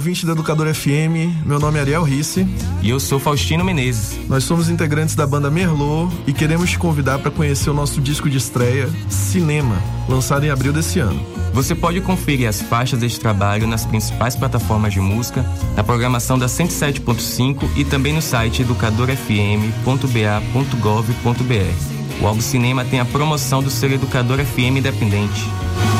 Ouvinte da Educador FM, meu nome é Ariel Risse. E eu sou Faustino Menezes. Nós somos integrantes da banda Merlot e queremos te convidar para conhecer o nosso disco de estreia, Cinema, lançado em abril desse ano. Você pode conferir as faixas deste trabalho nas principais plataformas de música, na programação da 107.5 e também no site educadorfm.ba.gov.br. O álbum Cinema tem a promoção do selo Educador FM Independente.